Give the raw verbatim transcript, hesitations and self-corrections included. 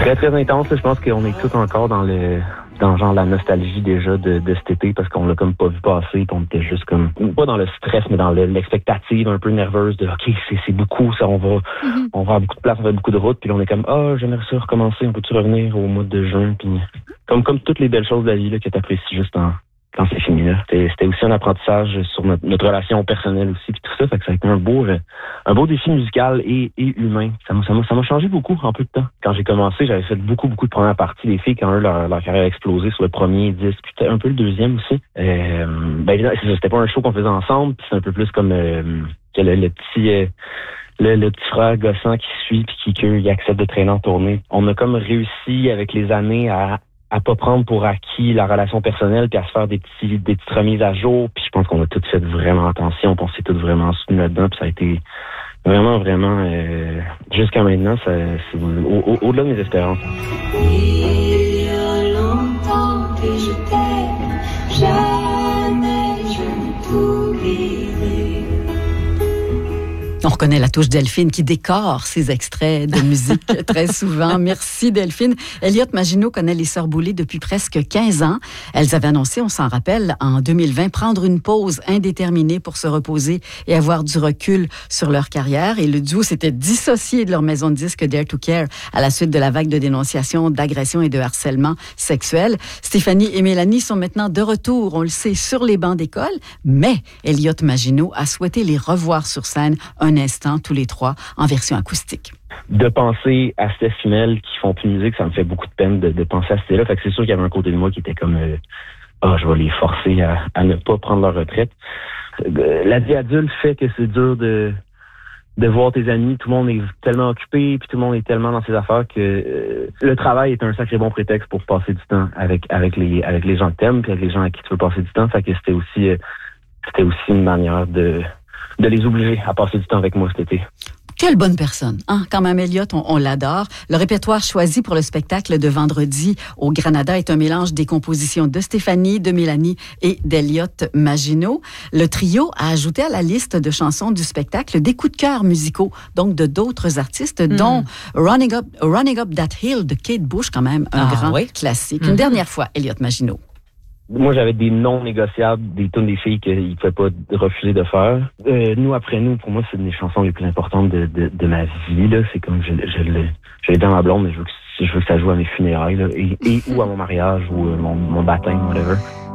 Très, très intense. Je pense qu'on est tous encore dans le dans genre la nostalgie déjà de, de cet été parce qu'on l'a comme pas vu passer, puis on était juste comme pas dans le stress mais dans le, l'expectative un peu nerveuse de ok c'est c'est beaucoup ça, on va mm-hmm. on va avoir beaucoup de place, on va avoir beaucoup de routes, puis là, on est comme ah oh, j'aimerais ça recommencer, on peut-tu revenir au mois de juin, puis comme comme toutes les belles choses de la vie là que t'apprécies juste en quand c'est fini là. C'était, c'était aussi un apprentissage sur notre, notre relation personnelle aussi puis tout ça, fait que ça a été un beau un beau défi musical et, et humain. Ça m'a, ça m'a ça m'a changé beaucoup en peu de temps. Quand j'ai commencé, j'avais fait beaucoup beaucoup de premières parties. Les filles quand eux, leur, leur carrière a explosé sur le premier disque, puis un peu le deuxième aussi. Euh, ben c'était pas un show qu'on faisait ensemble, puis c'est un peu plus comme euh, le, le petit euh, Le, le petit frère gossant qui suit puis qui, qui accepte de traîner en tournée. On a comme réussi avec les années à à pas prendre pour acquis la relation personnelle puis à se faire des petits des petites remises à jour, puis je pense qu'on a toutes fait vraiment attention, puis on s'est toutes vraiment soutenus là-dedans, puis ça a été vraiment vraiment euh, jusqu'à maintenant ça c'est au, au, au-delà de mes espérances. Il y a longtemps que je t'aime, jamais je ne t'oublierai. On reconnaît la touche Delphine qui décore ses extraits de musique très souvent. Merci Delphine. Elliott Maginot connaît les Sœurs Boulay depuis presque quinze ans. Elles avaient annoncé, on s'en rappelle, en deux mille vingt, prendre une pause indéterminée pour se reposer et avoir du recul sur leur carrière. Et le duo s'était dissocié de leur maison de disques Dare to Care à la suite de la vague de dénonciations, d'agressions et de harcèlement sexuel. Stéphanie et Mélanie sont maintenant de retour, on le sait, sur les bancs d'école, mais Elliott Maginot a souhaité les revoir sur scène un instant, tous les trois, en version acoustique. De penser à Steph Fimel qui font plus de musique, ça me fait beaucoup de peine de, de penser à ce là. Fait que c'est sûr qu'il y avait un côté de moi qui était comme euh, ah, je vais les forcer à, à ne pas prendre leur retraite. Euh, la vie adulte fait que c'est dur de de voir tes amis, tout le monde est tellement occupé, puis tout le monde est tellement dans ses affaires que euh, le travail est un sacré bon prétexte pour passer du temps avec avec les avec les gens que t'aimes, puis avec les gens avec qui tu veux passer du temps. Fait que c'était aussi euh, c'était aussi une manière de de les obliger à passer du temps avec moi cet été. Quelle bonne personne, hein? Quand même, Elliott, on, on l'adore. Le répertoire choisi pour le spectacle de vendredi au Granada est un mélange des compositions de Stéphanie, de Mélanie et d'Elliott Maginot. Le trio a ajouté à la liste de chansons du spectacle des coups de cœur musicaux, donc de d'autres artistes, mm. dont Running Up, Running Up That Hill de Kate Bush, quand même un ah, grand oui. classique. Mm-hmm. Une dernière fois, Elliott Maginot. Moi, j'avais des non négociables, des tunes des filles qu'ils ne pouvaient pas refuser de faire. Euh, nous, après nous, pour moi, c'est une des chansons les plus importantes de, de, de ma vie. Là. C'est comme, je, je, je, je l'ai dans ma blonde, mais je veux, que, je veux que ça joue à mes funérailles, là, et, et ou à mon mariage, ou euh, mon, mon baptême, whatever.